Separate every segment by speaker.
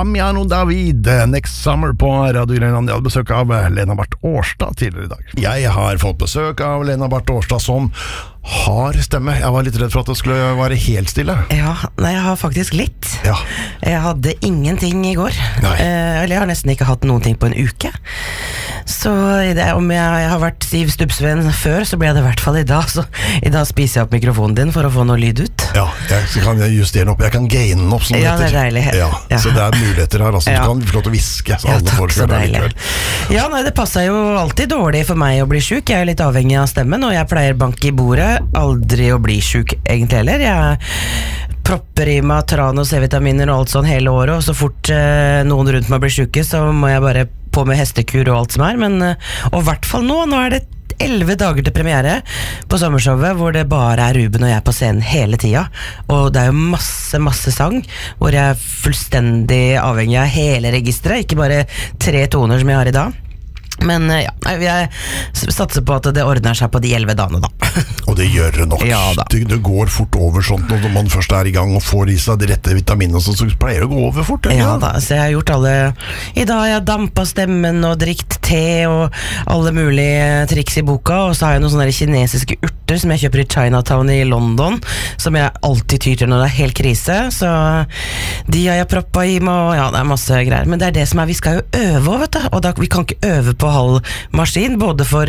Speaker 1: Damiano David, Next Summer på Radio Grenland. Jeg hadde besøk av Lena Barth Årstad tidligere i dag. Jeg har fått besøk av Lena Barth Årstad som har stemme. Jeg var litt redd for at det skulle være helt stille.
Speaker 2: Ja, nei, jeg har faktisk litt.
Speaker 1: Ja.
Speaker 2: Jeg hadde ingenting i går. Eller jeg har nesten ikke hatt noen ting på en uke. Så om jeg har vært Siv Stubbsveen før, så ble jeg det i hvert fall i dag. Så i dag spiser jeg opp mikrofonen din for å få noe lyd ut.
Speaker 1: Ja, jeg kan justere den opp. Jeg kan gaine den opp, som det heter.
Speaker 2: Ja, det er deilig.
Speaker 1: Ja, så det er muligheter her. Altså,
Speaker 2: ja.
Speaker 1: Du kan få lov til å viske.
Speaker 2: Ja, takk, så deilig. Ja, nei, det passer jo alltid dårlig for meg å bli syk. Jeg er jo litt avhengig av stemmen, og jeg pleier bank i bordet. Aldri å bli syk egentlig heller. Jeg propper i meg tran og C-vitaminer og alt sånn hele året, og så fort noen rundt meg blir syke, så må jeg bare på med hestekur og alt som er. Men, og i hvert fall nå er det 11 dager til premiere på sommershowet, hvor det bare er Ruben og jeg på scenen hele tida, og det er jo masse sang, hvor jeg er fullstendig avhengig av hele registeret, ikke bare 3 toner som jeg har i dag. Men ja, jeg satser på at det ordner seg på de 11 dagene da.
Speaker 1: Og det gjør det nok.
Speaker 2: Ja,
Speaker 1: det går fort over sånt når man først er i gang og får i seg de rette vitaminene, så pleier det å gå over fort.
Speaker 2: Ja da, så jeg har gjort alle i dag. Jeg har dampet stemmen og drikt te og alle mulige triks i boka, og så har jeg noen sånne kinesiske urter som jeg kjøper i Chinatown i London, som jeg alltid tyr til når det er helt krise, så de har jeg proppet i meg, og ja, det er masse greier. Men det er det som vi skal jo øve, vet du, og da, vi kan ikke øve på halv maskin, både for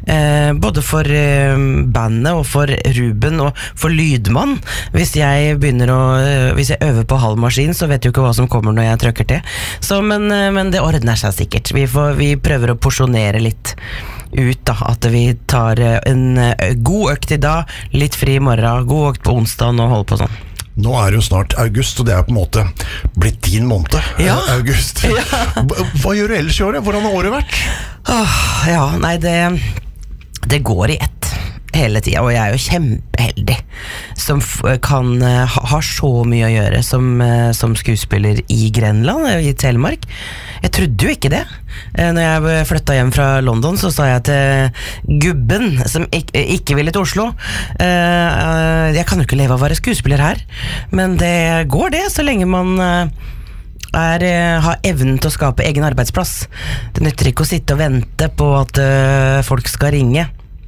Speaker 2: bandet og for Ruben og for lydmann. Hvis jeg øver på halv maskin, så vet du ikke hva som kommer når jeg trykker til. Så, men det ordner seg sikkert. Vi prøver å porsjonere litt ut da, at vi tar en god økt i dag, litt fri i morgen, god økt på onsdag og holder på sånn.
Speaker 1: Nå er det jo snart august, og det er på en måte blitt din måned,
Speaker 2: ja.
Speaker 1: August. Ja. Hva gjør du ellers i året? Hvordan har året vært?
Speaker 2: Ja, nei, det går i ett hele tiden, og jeg er jo kjempeheldig som har så mye å gjøre som skuespiller i Grenland, i Telemark. Jeg trodde jo ikke det. Når jeg flyttet hjem fra London, så sa jeg til gubben som ikke ville til Oslo, jeg kan jo ikke leve av å være skuespiller her, men det går det, så lenge man har evnen til å skape egen arbeidsplass. Det nytter ikke å sitte og vente på at folk skal ringe.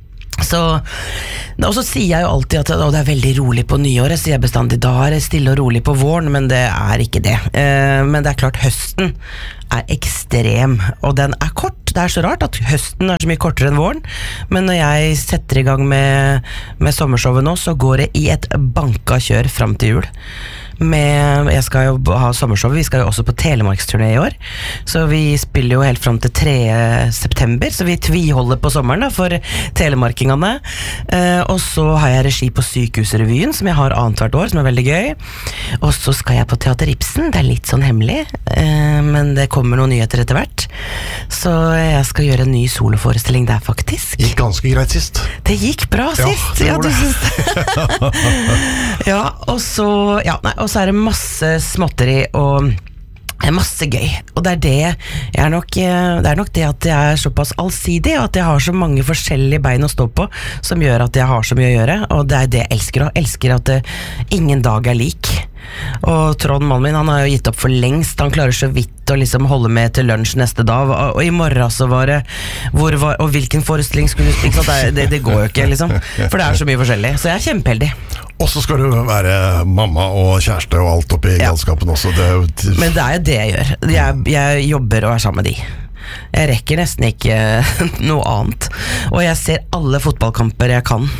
Speaker 2: Og så sier jeg jo alltid at det er veldig rolig på nyåret, sier jeg bestandig. Da er det stille og rolig på våren, men det er ikke det. Men det er klart, høsten er ekstrem, og den er kort. Det er så rart at høsten er så mye kortere enn våren, men når jeg setter i gang med sommershowet nå, så går det i et banka kjør frem til jul. Jeg skal jo ha sommershowet. Vi skal jo også på Telemarksturné i år, så vi spiller jo helt frem til 3. september, så vi tviholder på sommeren da, for telemarkingene. Og så har jeg regi på Sykehusrevyen, som jeg har annet hvert år, som er veldig gøy. Og så skal jeg på Teater Ibsen. Det er litt sånn hemmelig, men det kommer noen nyheter etter hvert, så jeg skal gjøre en ny soloforestilling der faktisk.
Speaker 1: Gikk ganske greit sist.
Speaker 2: Det gikk bra sist. Ja, du synes det. Ja, og så er det masse småtteri og masse gøy, og det er nok det at jeg er såpass allsidig, og at jeg har så mange forskjellige bein å stå på, som gjør at jeg har så mye å gjøre, og det er det jeg elsker, og elsker at ingen dag er lik. Og Trond, mannen min, han har jo gitt opp for lengst. Han klarer så vidt å liksom holde med til lunsj neste dag, og i morgen så var det og hvilken forestilling skulle du spille, det går jo ikke liksom, for det er så mye forskjellig, så jeg er kjempeheldig.
Speaker 1: Og så skal du være mamma og kjæreste og alt oppi galskapen også.
Speaker 2: Men det er jo det jeg gjør. Jeg jobber og er sammen med de. Jeg rekker nesten ikke noe annet, og jeg ser alle fotballkamper jeg kan,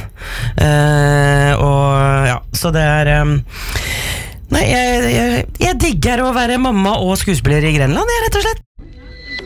Speaker 2: og ja, så det er nei, jeg digger å være mamma og skuespiller i Grenland, rett og slett.